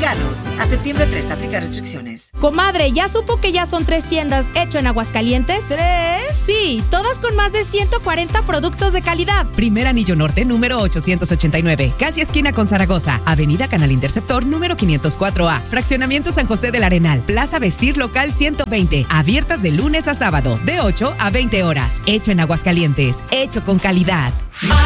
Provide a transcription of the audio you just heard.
mexicanos. A septiembre 3, aplica restricciones. Comadre, ¿ya supo que ya son 3 tiendas Hecho en Aguascalientes? ¿3? Sí, todas con más de 140 productos de calidad. Primer Anillo Norte, número 889. Casi esquina con Zaragoza. Avenida Canal Interceptor, número 504A. Fraccionamiento San José del Arenal. Plaza Vestir Local 120. Abiertas de lunes a sábado, de 8 a 20 horas. Hecho en Aguascalientes. Hecho con calidad.